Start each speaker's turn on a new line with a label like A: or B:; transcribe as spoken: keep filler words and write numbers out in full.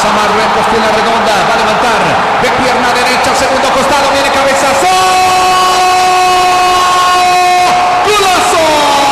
A: Marruecos, tiene redonda, va a levantar de pierna derecha, segundo costado.